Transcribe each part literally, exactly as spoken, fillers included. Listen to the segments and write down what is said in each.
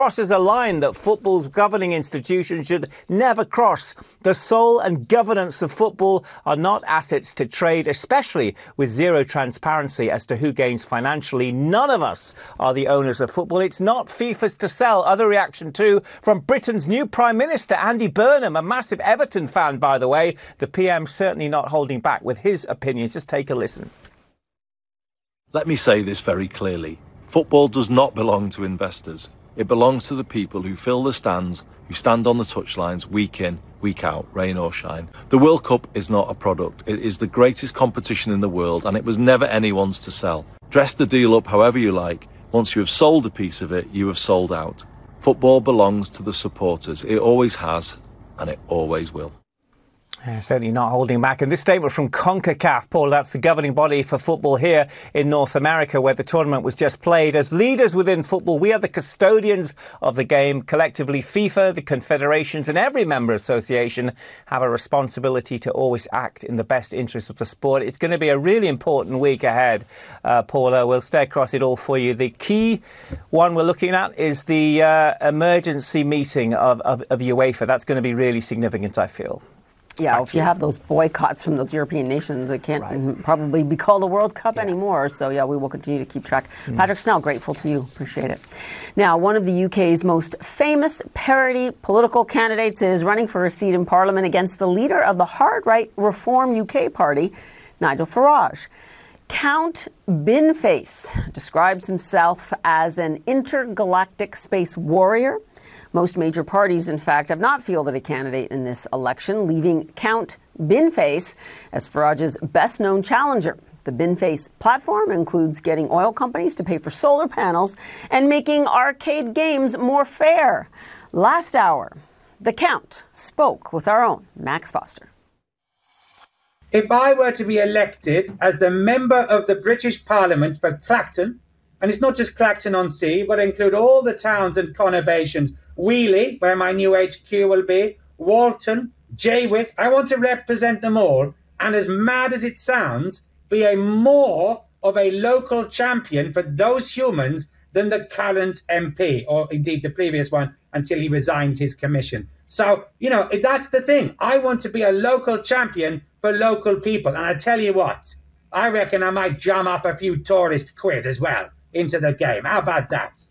crosses a line that football's governing institutions should never cross. The soul and governance of football are not assets to trade, especially with zero transparency as to who gains financially. None of us are the owners of football. It's not FIFA's to sell. Other reaction too from Britain's new Prime Minister, Andy Burnham, a massive Everton fan, by the way. The P M certainly not holding back with his opinions. Just take a listen. Let me say this very clearly. Football does not belong to investors. It belongs to the people who fill the stands, who stand on the touchlines week in, week out, rain or shine. The World Cup is not a product. It is the greatest competition in the world, and it was never anyone's to sell. Dress the deal up however you like. Once you have sold a piece of it, you have sold out. Football belongs to the supporters. It always has, and it always will. Yeah, certainly not holding back. And this statement from CONCACAF, Paul, that's the governing body for football here in North America, where the tournament was just played. As leaders within football, we are the custodians of the game. Collectively, FIFA, the confederations and every member association have a responsibility to always act in the best interest of the sport. It's going to be a really important week ahead, uh, Paula. We'll stay across it all for you. The key one we're looking at is the uh, emergency meeting of, of, of UEFA. That's going to be really significant, I feel. Yeah, Back if you, you have those boycotts from those European nations, it can't right. probably be called a World Cup yeah. anymore. So, yeah, we will continue to keep track. Mm. Patrick Snell, grateful to you. Appreciate it. Now, one of the U K's most famous parody political candidates is running for a seat in Parliament against the leader of the hard-right Reform U K party, Nigel Farage. Count Binface describes himself as an intergalactic space warrior. Most major parties, in fact, have not fielded a candidate in this election, leaving Count Binface as Farage's best-known challenger. The Binface platform includes getting oil companies to pay for solar panels and making arcade games more fair. Last hour, the Count spoke with our own Max Foster. If I were to be elected as the member of the British Parliament for Clacton, and it's not just Clacton-on-Sea, but include all the towns and conurbations, Wheelie, where my new H Q will be, Walton, Jaywick. I want to represent them all, and as mad as it sounds, be a more of a local champion for those humans than the current M P, or indeed the previous one, until he resigned his commission. So, you know, that's the thing. I want to be a local champion for local people. And I tell you what, I reckon I might drum up a few tourist quid as well into the game. How about that?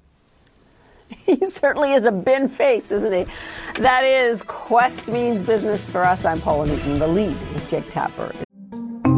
He certainly is a bin face, isn't he? That is Quest Means Business for us. I'm Paula Newton. The lead with Jake Tapper